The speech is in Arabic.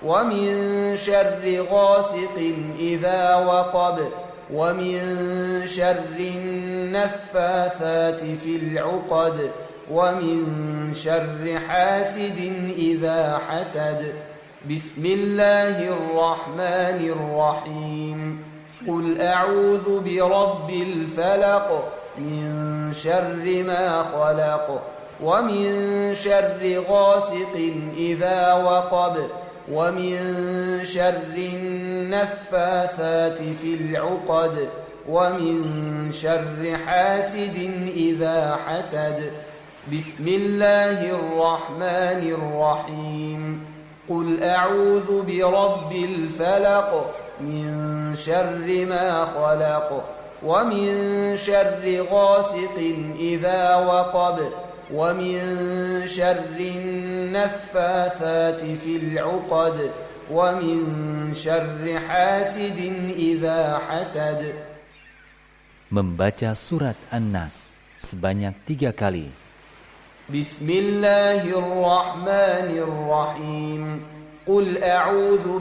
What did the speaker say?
ومن شر غاسق إذا وقب ومن شر النفاثات في العقد ومن شر حاسد إذا حسد بسم الله الرحمن الرحيم قل أعوذ برب الفلق من شر ما خلق ومن شر غاسق إذا وقب ومن شر النفاثات في العقد ومن شر حاسد إذا حسد بسم الله الرحمن الرحيم قل أعوذ برب الفلق من شر ما خلق ومن شر غاسق إذا وقب ومن شر النفاثات في العقد ومن شر حاسد إذا حسد. Membaca surat An-Nas sebanyak 3 kali. Bismillahirrahmanirrahim. Qul a'udzu